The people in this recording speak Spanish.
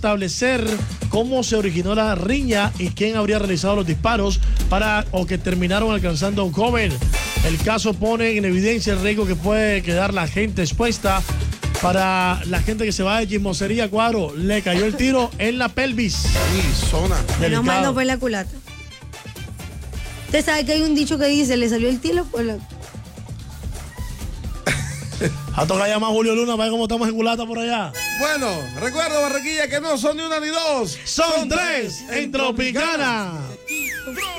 establecer cómo se originó la riña y quién habría realizado los disparos o que terminaron alcanzando a un joven. El caso pone en evidencia el riesgo que puede quedar la gente expuesta. Para la gente que se va de chismosería, Cuadro, le cayó el tiro en la pelvis. Sí, zona. Menos mal no fue en la culata. Usted sabe que hay un dicho que dice, le salió el tiro por la... A tocar llamar a Julio Luna para ver cómo estamos en culata por allá. Bueno, recuerda, Barranquilla, que no son ni una ni dos. Son tres en Tropicana.